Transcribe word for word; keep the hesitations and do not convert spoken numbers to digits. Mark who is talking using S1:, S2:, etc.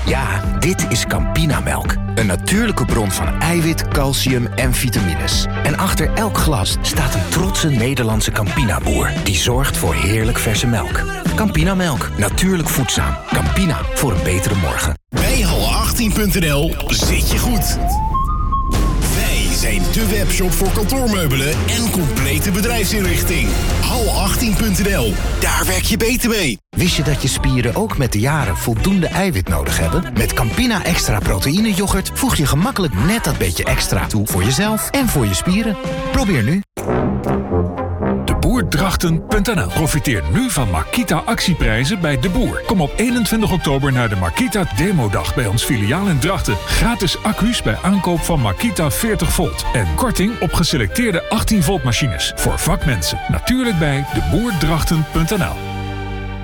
S1: Ja, dit is Campinamelk. Een natuurlijke bron van eiwit, calcium en vitamines. En achter elk glas staat een trotse Nederlandse Campina-boer... die zorgt voor heerlijk verse melk. Campinamelk, natuurlijk voedzaam. Campina, voor een betere morgen.
S2: Bij hal achttien punt n l zit je goed. Wij zijn de webshop voor kantoormeubelen en complete bedrijfsinrichting. hal achttien punt n l, daar werk je beter mee.
S1: Wist je dat je spieren ook met de jaren voldoende eiwit nodig hebben? Met Campina Extra Proteïne Yoghurt voeg je gemakkelijk net dat beetje extra toe voor jezelf en voor je spieren. Probeer nu.
S3: de boer drachten punt n l. Profiteer nu van Makita actieprijzen bij De Boer. Kom op eenentwintig oktober naar de Makita Demodag bij ons filiaal in Drachten. Gratis accu's bij aankoop van Makita veertig volt. En korting op geselecteerde achttien volt machines. Voor vakmensen. Natuurlijk bij de boer drachten punt n l.